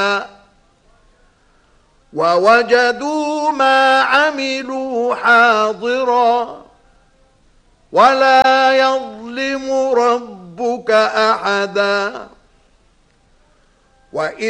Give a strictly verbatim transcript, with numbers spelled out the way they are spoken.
ووجدوا ما عملوا حاضرا ولا يظلم ربك أحدا. وإن